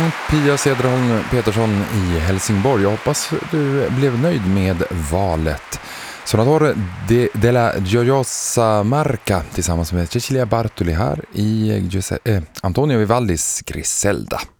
Pia Cederholm Petersson i Helsingborg. Jag hoppas du blev nöjd med valet. Sonatore della Gioiosa Marca tillsammans med Cecilia Bartoli här i Antonio Vivaldis Griselda.